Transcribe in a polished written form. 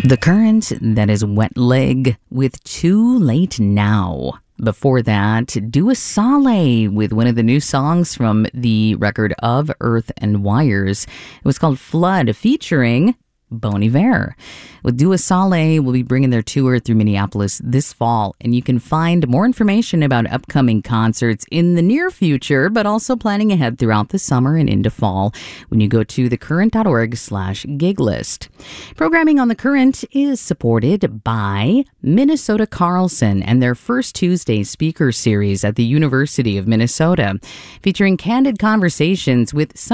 The Current, that is Wet Leg with Too Late Now. Before that, Dua Saleh with one of the new songs from the record Of Earth and Wires. It was called Flood, featuring Bon Iver. With Dua Saleh, will be bringing their tour through Minneapolis this fall, and you can find more information about upcoming concerts in the near future, but also planning ahead throughout the summer and into fall when you go to thecurrent.org/gig list. Programming on The Current is supported by Minnesota Carlson and their First Tuesday speaker series at the University of Minnesota, featuring candid conversations with some